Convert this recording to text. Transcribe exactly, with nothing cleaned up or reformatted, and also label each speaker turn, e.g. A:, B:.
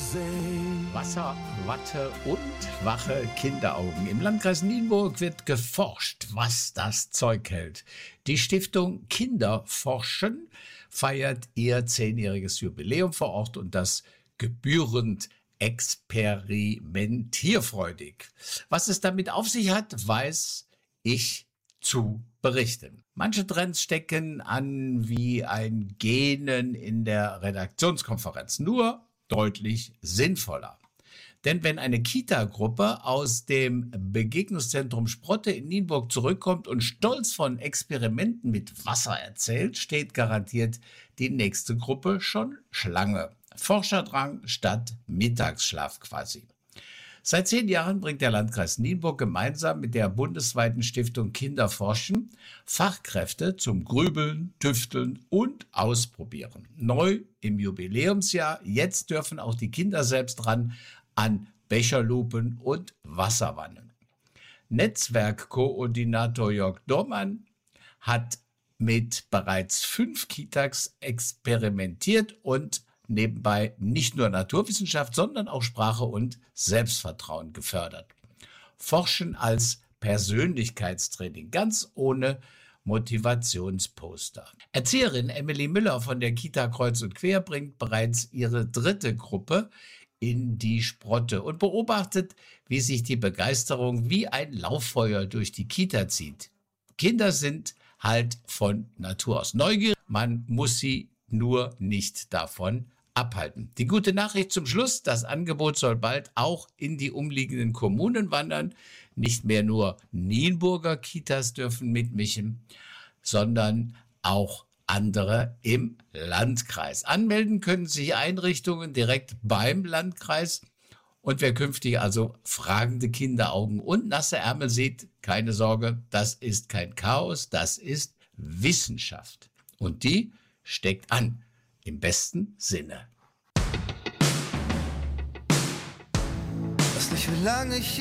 A: sehen.
B: Wasser, Watte und wache Kinderaugen. Im Landkreis Nienburg wird geforscht, was das Zeug hält. Die Stiftung Kinderforschen feiert ihr zehnjähriges Jubiläum vor Ort und das gebührend experimentierfreudig. Was es damit auf sich hat, weiß ich zu berichten. Manche Trends stecken an wie ein Gähnen in der Redaktionskonferenz, nur deutlich sinnvoller. Denn wenn eine Kita-Gruppe aus dem Begegnungszentrum Sprotte in Nienburg zurückkommt und stolz von Experimenten mit Wasser erzählt, steht garantiert die nächste Gruppe schon Schlange. Forscherdrang statt Mittagsschlaf quasi. Seit zehn Jahren bringt der Landkreis Nienburg gemeinsam mit der bundesweiten Stiftung Kinderforschen Fachkräfte zum Grübeln, Tüfteln und Ausprobieren. Neu im Jubiläumsjahr, jetzt dürfen auch die Kinder selbst ran an Becherlupen und Wasserwannen. Netzwerkkoordinator Jörg Dormann hat mit bereits fünf Kitas experimentiert und nebenbei nicht nur Naturwissenschaft, sondern auch Sprache und Selbstvertrauen gefördert. Forschen als Persönlichkeitstraining, ganz ohne Motivationsposter. Erzieherin Emily Müller von der Kita Kreuz und Quer bringt bereits ihre dritte Gruppe in die Sprotte und beobachtet, wie sich die Begeisterung wie ein Lauffeuer durch die Kita zieht. Kinder sind halt von Natur aus neugierig, man muss sie nur nicht davon abhalten. Die gute Nachricht zum Schluss, das Angebot soll bald auch in die umliegenden Kommunen wandern. Nicht mehr nur Nienburger Kitas dürfen mitmischen, sondern auch andere im Landkreis. Anmelden können sich Einrichtungen direkt beim Landkreis. Und wer künftig also fragende Kinderaugen und nasse Ärmel sieht, keine Sorge, das ist kein Chaos, das ist Wissenschaft. Und die steckt an. Im besten Sinne.
A: Weiß nicht, wie lange ich